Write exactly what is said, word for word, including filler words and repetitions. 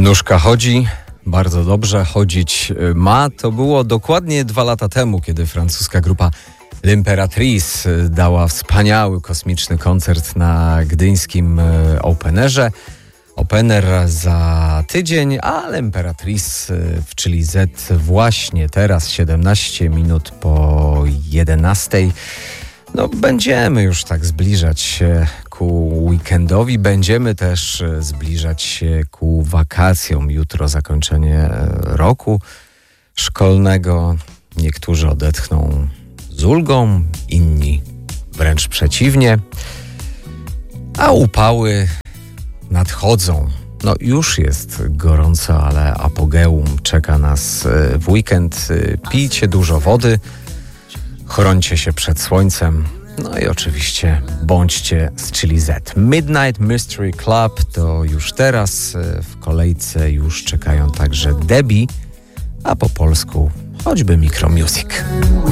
Nóżka chodzi, bardzo dobrze chodzić ma. To było dokładnie dwa lata temu, kiedy francuska grupa L'Impératrice dała wspaniały kosmiczny koncert na gdyńskim Openerze. Opener za tydzień, a L'Impératrice w Chili Z właśnie teraz, siedemnaście minut po jedenastej. No, będziemy już tak zbliżać się ku weekendowi, będziemy też zbliżać się ku wakacjom. Jutro zakończenie roku szkolnego. Niektórzy odetchną z ulgą, inni wręcz przeciwnie. A upały nadchodzą. No już jest gorąco, ale apogeum czeka nas w weekend. Pijcie dużo wody, chrońcie się przed słońcem, no i oczywiście bądźcie z Chili Z. Midnight Mystery Club to już teraz, w kolejce już czekają także Debbie, a po polsku choćby Micro Music.